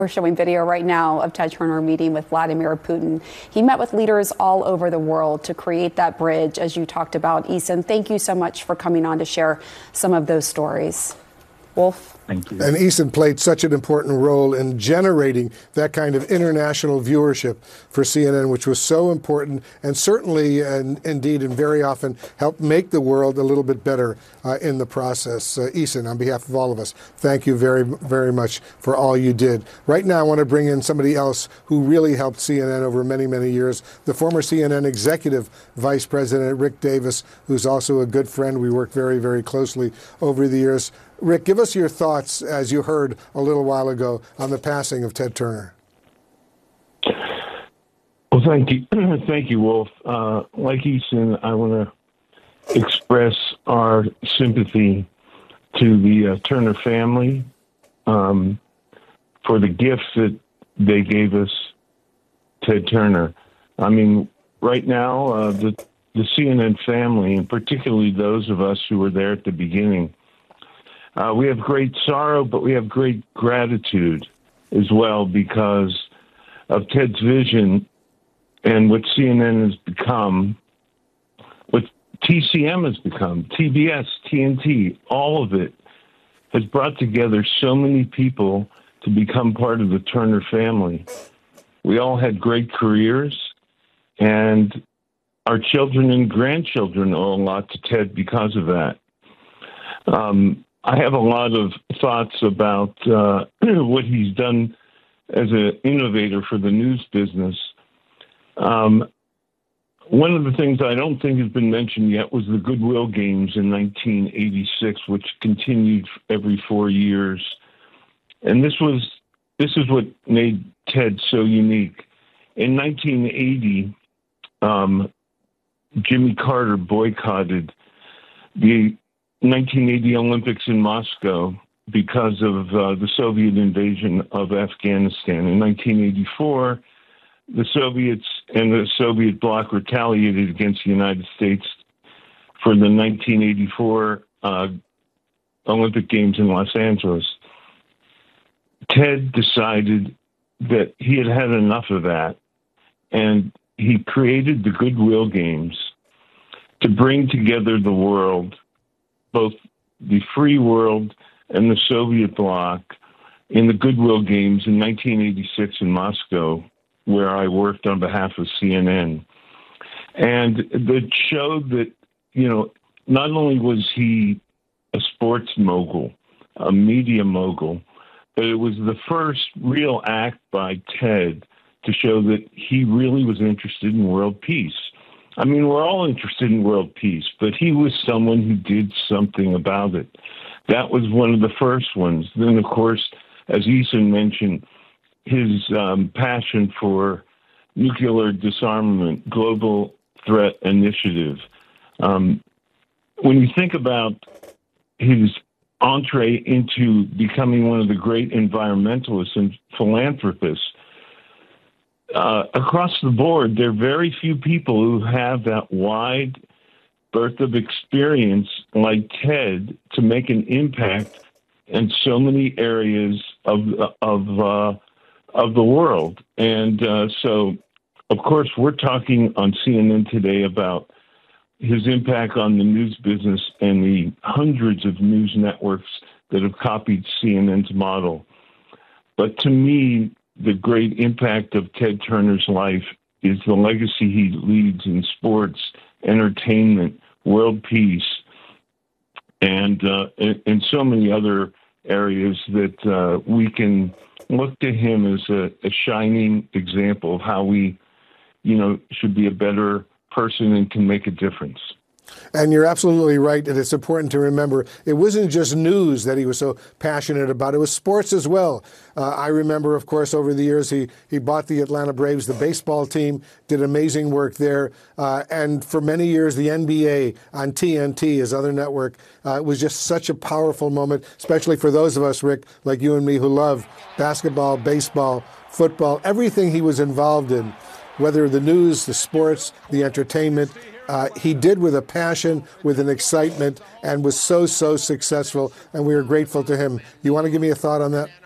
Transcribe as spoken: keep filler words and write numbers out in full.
We're showing video right now of Ted Turner meeting with Vladimir Putin. He met with leaders all over the world to create that bridge, as you talked about. Eason, thank you so much for coming on to share some of those stories. Wolf? Thank you. And Eason played such an important role in generating that kind of international viewership for C N N, which was so important and certainly, and indeed, and very often helped make the world a little bit better uh, in the process. Uh, Eason, on behalf of all of us, thank you very, very much for all you did. Right now, I want to bring in somebody else who really helped C N N over many, many years, the former C N N Executive Vice President, Rick Davis, who's also a good friend. We worked very, very closely over the years. Rick, give us your thoughts, as you heard a little while ago, on the passing of Ted Turner. Well, thank you. Thank you, Wolf. Uh, like Eason, I want to express our sympathy to the uh, Turner family um, for the gifts that they gave us, Ted Turner. I mean, right now, uh, the, the C N N family, and particularly those of us who were there at the beginning, Uh, we have great sorrow, but we have great gratitude as well because of Ted's vision and what C N N has become, what T C M has become, T B S, T N T, all of it has brought together so many people to become part of the Turner family. We all had great careers, and our children and grandchildren owe a lot to Ted because of that. Um, I have a lot of thoughts about uh, what he's done as an innovator for the news business. Um, one of the things I don't think has been mentioned yet was the Goodwill Games in nineteen eighty-six, which continued every four years. And this was this is what made Ted so unique. In nineteen eighty, um, Jimmy Carter boycotted the nineteen eighty Olympics in Moscow because of uh, the Soviet invasion of Afghanistan. In nineteen eighty-four, the Soviets and the Soviet bloc retaliated against the United States for the nineteen eighty-four uh, Olympic Games in Los Angeles. Ted decided that he had had enough of that, and he created the Goodwill Games to bring together the world, both the free world and the Soviet bloc, in the Goodwill Games in nineteen eighty-six in Moscow, where I worked on behalf of C N N. And that showed that, you know, not only was he a sports mogul, a media mogul, but it was the first real act by Ted to show that he really was interested in world peace. I mean, we're all interested in world peace, but he was someone who did something about it. That was one of the first ones. Then, of course, as Eason mentioned, his um, passion for nuclear disarmament, global threat initiative. Um, when you think about his entree into becoming one of the great environmentalists and philanthropists, Uh, across the board, there are very few people who have that wide berth of experience like Ted to make an impact in so many areas of of uh, of the world. And uh, so, of course, we're talking on C N N today about his impact on the news business and the hundreds of news networks that have copied C N N's model. But to me, the great impact of Ted Turner's life is the legacy he leaves in sports, entertainment, world peace, and uh, in, in so many other areas that uh, we can look to him as a, a shining example of how we, you know, should be a better person and can make a difference. And you're absolutely right, and it's important to remember it wasn't just news that he was so passionate about. It was sports as well. Uh, I remember, of course, over the years, he, he bought the Atlanta Braves, the baseball team, did amazing work there. Uh, and for many years, the N B A on T N T, his other network, uh, was just such a powerful moment, especially for those of us, Rick, like you and me, who love basketball, baseball, football, everything he was involved in, whether the news, the sports, the entertainment. Uh, he did with a passion, with an excitement, and was so, so successful, and we are grateful to him. You want to give me a thought on that?